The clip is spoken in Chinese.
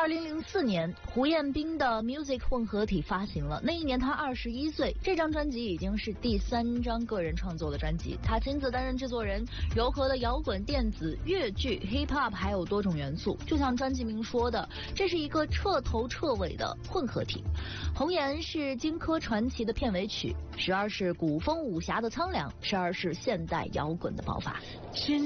2004年，胡彦斌的 Music 混合体发行了，那一年他21岁。这张专辑已经是第3张个人创作的专辑，他亲自担任制作人，糅合了摇滚、电子、粤剧、hip hop 还有多种元素。就像专辑名说的，这是一个彻头彻尾的混合体。红颜是荆轲传奇的片尾曲，12是古风武侠的苍凉，12是现代摇滚的爆发。